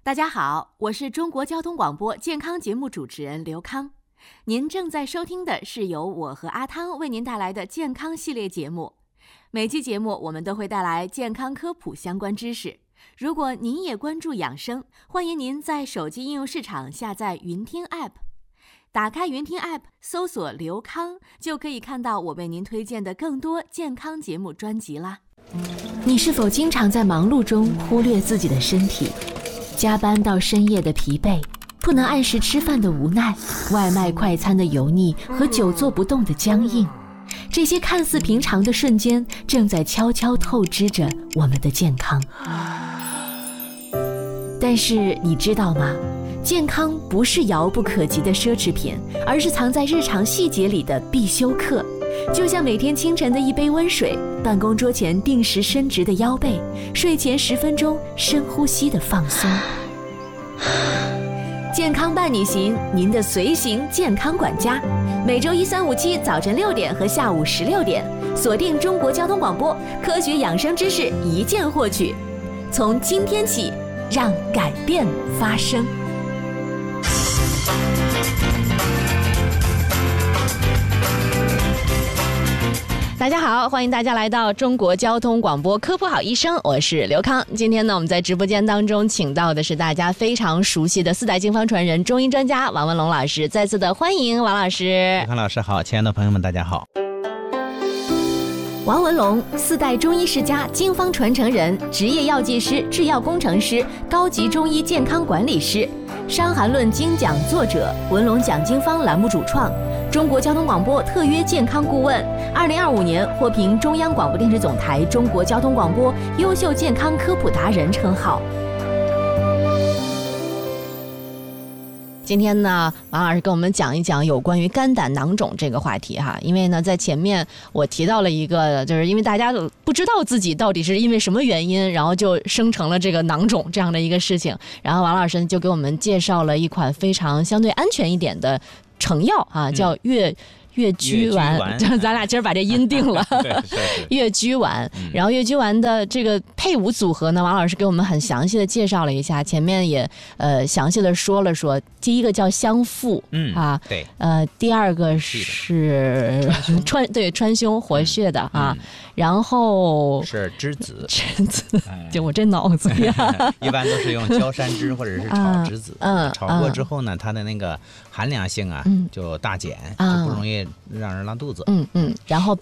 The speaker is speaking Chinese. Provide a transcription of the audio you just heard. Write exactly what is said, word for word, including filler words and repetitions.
大家好，我是中国交通广播健康节目主持人刘康。您正在收听的是由我和阿汤为您带来的健康系列节目。每期节目我们都会带来健康科普相关知识。如果您也关注养生，欢迎您在手机应用市场下载云听 App， 打开云听 App 搜索刘康，就可以看到我为您推荐的更多健康节目专辑啦。你是否经常在忙碌中忽略自己的身体？加班到深夜的疲惫，不能按时吃饭的无奈，外卖快餐的油腻和久坐不动的僵硬，这些看似平常的瞬间正在悄悄透支着我们的健康。但是你知道吗？健康不是遥不可及的奢侈品，而是藏在日常细节里的必修课。就像每天清晨的一杯温水，办公桌前定时伸直的腰背，睡前十分钟深呼吸的放松。健康伴你行，您的随行健康管家，每周一、三、五、七早晨六点和下午十六点，锁定中国交通广播，科学养生知识一键获取。从今天起，让改变发生。大家好，欢迎大家来到中国交通广播科普好医生，我是刘康。今天呢，我们在直播间当中请到的是大家非常熟悉的四代经方传人、中医专家王文龙老师，再次的欢迎王老师。 刘康老师好，亲爱的朋友们大家好。 王文龙，四代中医世家、经方传承人，职业药剂师、制药工程师，高级中医健康管理师，伤寒论精讲作者，文龙讲经方栏目主创，中国交通广播特约健康顾问，二零二五年获评中央广播电视总台中国交通广播优秀健康科普达人称号。今天呢，王老师跟我们讲一讲有关于肝胆囊肿这个话题哈。因为呢，在前面我提到了一个，就是因为大家都不知道自己到底是因为什么原因，然后就生成了这个囊肿这样的一个事情。然后王老师就给我们介绍了一款非常相对安全一点的成药啊，叫越。越鞠丸，就咱俩今儿把这音定了。越鞠丸，然后越鞠丸的这个配伍组合呢，王老师给我们很详细的介绍了一下，前面也呃详细的说了说，第一个叫香附，嗯啊，对，呃，第二个是川对川芎活血的啊，嗯、然后是栀子， 栀子，就我这脑子呀， 一般都是用焦山栀或者是炒栀子，嗯，嗯炒过之后呢，它的那个寒凉性啊、嗯、就大减，就不容易让人拉肚子。 嗯嗯，然后